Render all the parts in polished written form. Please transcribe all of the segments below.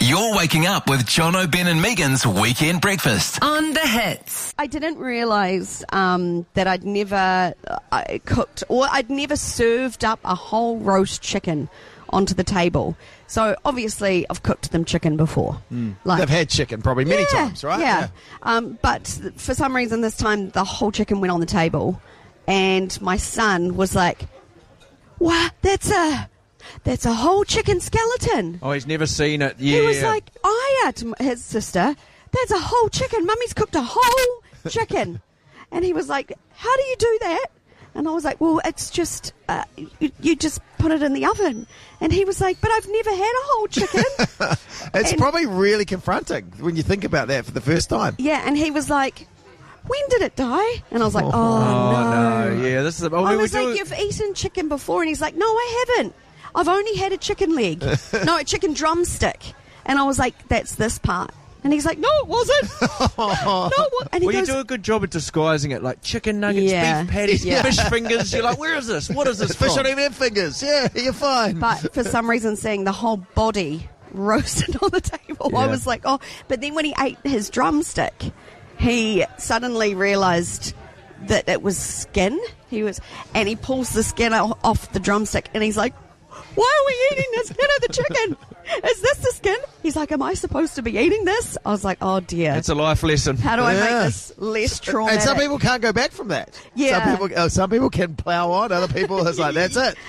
You're waking up with Jono, Ben and Megan's Weekend Breakfast. On the hits. I didn't realise that I'd never cooked or I'd never served up a whole roast chicken onto the table. So obviously I've cooked them chicken before. They've had chicken probably many times, right? Yeah. But for some reason this time the whole chicken went on the table and my son was like, "Wow, that's a whole chicken skeleton." Oh, he's never seen it. Yeah. He was like, to his sister, "That's a whole chicken. Mummy's cooked a whole chicken." And he was like, "How do you do that?" And I was like, "Well, it's just, you just put it in the oven." And he was like, "But I've never had a whole chicken." It's probably really confronting when you think about that for the first time. Yeah, and he was like, "When did it die?" And I was like, Oh, no. Yeah, this is... I was like, "You've eaten chicken before?" And he's like, "No, I haven't. I've only had a chicken leg." No, a chicken drumstick. And I was like, "That's this part." And he's like, "No, it wasn't." And he Well, goes, you do a good job at disguising it, like chicken nuggets, Yeah. beef patties, Yeah. fish fingers. You're like, where is this? What is this Fish from? on even fingers. Yeah, you're fine. But for some reason, seeing the whole body roasted on the table, I Yeah. was like, "Oh!" But then when he ate his drumstick, he suddenly realised that it was skin. And he pulls the skin off the drumstick, and he's like, "Why are we eating the skin of the chicken? Is this the skin?" He's like, "Am I supposed to be eating this?" I was like, "Oh dear." It's a life lesson. How do I Yeah. make this less traumatic? And some people can't go back from that. Yeah. Some people can plough on. Other people, it's like, that's it.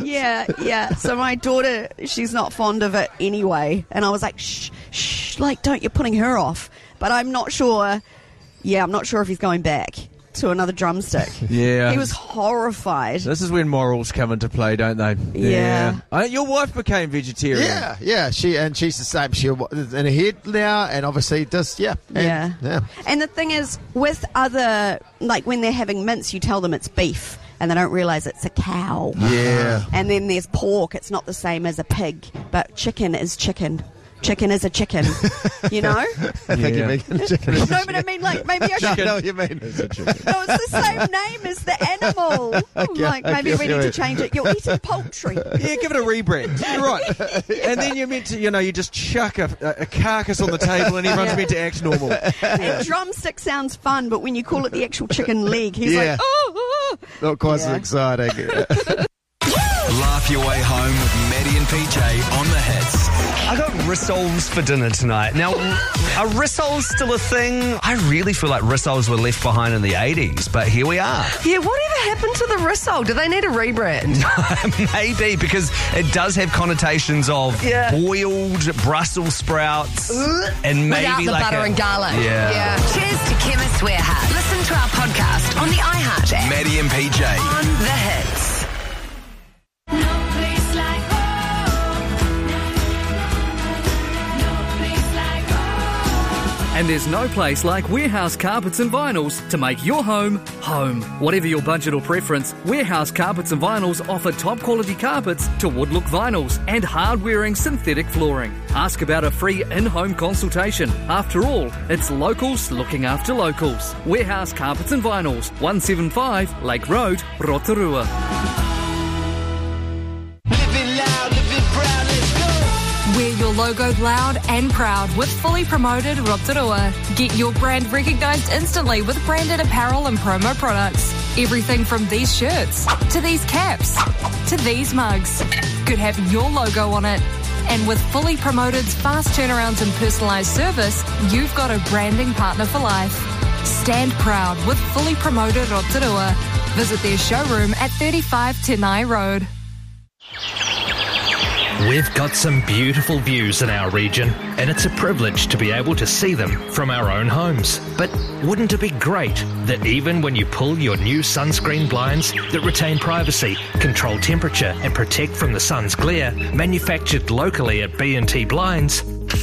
Yeah. So my daughter, she's not fond of it anyway. And I was like, shh, like, don't, you're putting her off. But I'm not sure. Yeah, I'm not sure if he's going back to another drumstick. Yeah. He was horrified. This is when morals come into play, don't they? Yeah. Your wife became vegetarian. Yeah. She's the same. She's in her head now, and obviously does. Yeah. And the thing is, with other, like when they're having mince, you tell them it's beef. And they don't realise it's a cow. Yeah. And then there's pork. It's not the same as a pig. But chicken is chicken. Chicken is a chicken. You know? I think you're making chicken. No, but I mean, like, maybe I should... I know what you mean. It's a chicken. No, it's the same name as the animal. Maybe we need to change it. You're eating poultry. Yeah, give it a rebrand. You're right. And then you're meant to, you just chuck a carcass on the table and everyone's meant to act normal. And drumstick sounds fun, but when you call it the actual chicken leg, he's like, oh. Not quite so exciting. Laugh your way home with Maddie and PJ on the hits. I got rissoles for dinner tonight. Now, are rissoles still a thing? I really feel like rissoles were left behind in the 80s, but here we are. Yeah, whatever happened to the rissole? Do they need a rebrand? Maybe, because it does have connotations of Yeah. boiled Brussels sprouts and maybe Without the like butter and garlic. Yeah. Cheers to Chemist Warehouse. Listen to our podcast on the iHeart app. Maddie and PJ. On the hits. And there's no place like Warehouse Carpets and Vinyls to make your home, home. Whatever your budget or preference, Warehouse Carpets and Vinyls offer top quality carpets to wood-look vinyls and hard-wearing synthetic flooring. Ask about a free in-home consultation. After all, it's locals looking after locals. Warehouse Carpets and Vinyls, 175 Lake Road, Rotorua. Wear your logo loud and proud with fully promoted Rotorua. Get your brand recognised instantly with branded apparel and promo products. Everything from these shirts, to these caps, to these mugs could have your logo on it. And with Fully Promoted's fast turnarounds and personalised service, you've got a branding partner for life. Stand proud with Fully Promoted Rotorua. Visit their showroom at 35 Tenai Road. We've got some beautiful views in our region, and it's a privilege to be able to see them from our own homes. But wouldn't it be great that even when you pull your new sunscreen blinds that retain privacy, control temperature and protect from the sun's glare, manufactured locally at B&T Blinds,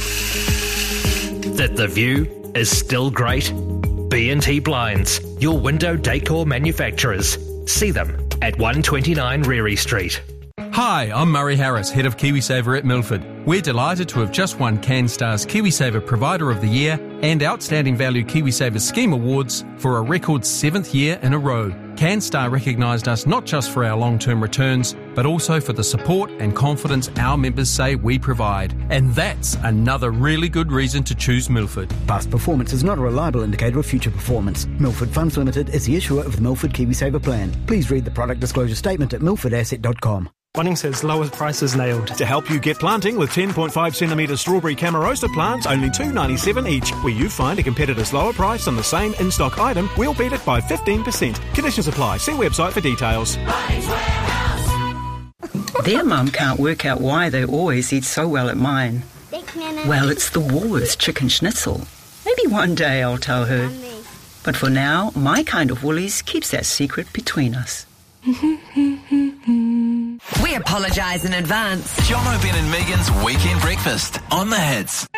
that the view is still great? B&T Blinds, your window decor manufacturers. See them at 129 Reary Street. Hi, I'm Murray Harris, Head of KiwiSaver at Milford. We're delighted to have just won CanStar's KiwiSaver Provider of the Year and Outstanding Value KiwiSaver Scheme Awards for a record 7th year in a row. CanStar recognised us not just for our long-term returns, but also for the support and confidence our members say we provide. And that's another really good reason to choose Milford. Past performance is not a reliable indicator of future performance. Milford Funds Limited is the issuer of the Milford KiwiSaver plan. Please read the product disclosure statement at milfordasset.com. Bunnings has lowest prices nailed. To help you get planting with 10.5cm strawberry Camarosa plants, only $2.97 each. Where you find a competitor's lower price on the same in-stock item, we'll beat it by 15%. Conditions apply. See website for details. Their mum can't work out why they always eat so well at mine. Well, it's the Woolworths chicken schnitzel. Maybe one day I'll tell her. But for now, my kind of Woolies keeps that secret between us. We apologise in advance. John O'Brien and Megan's Weekend Breakfast on the Hits.